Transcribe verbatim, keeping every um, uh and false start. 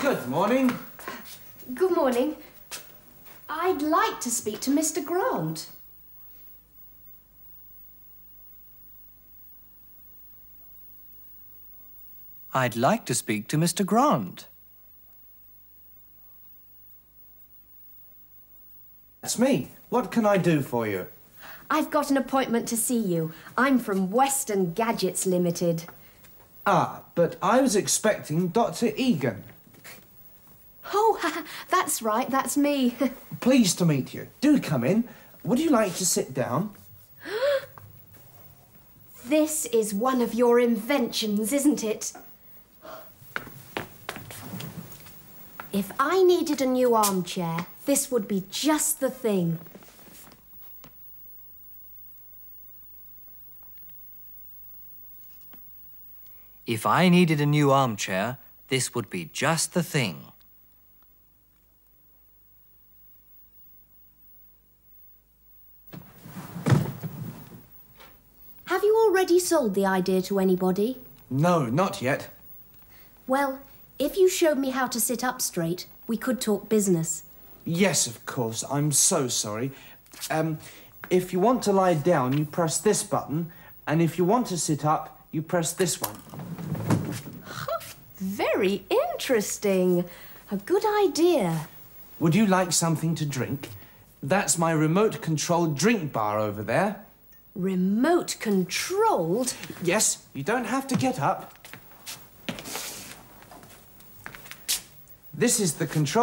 Good morning. Good morning. I'd like to speak to Mister Grant. I'd like to speak to Mister Grant. That's me. What can I do for you? I've got an appointment to see you. I'm from Western Gadgets Limited. Ah, but I was expecting Doctor Egan. Oh, that's right, that's me. Pleased to meet you. Do come in. Would you like to sit down? This is one of your inventions, isn't it? If I needed a new armchair, this would be just the thing. If I needed a new armchair, this would be just the thing. Have you already sold the idea to anybody? No, not yet. Well, if you showed me how to sit up straight, we could talk business. Yes, of course. I'm so sorry. Um, if you want to lie down, you press this button, and if you want to sit up, you press this one. Very interesting. A good idea. Would you like something to drink? That's my remote-controlled drink bar over there. Remote-controlled? Yes, you don't have to get up. This is the control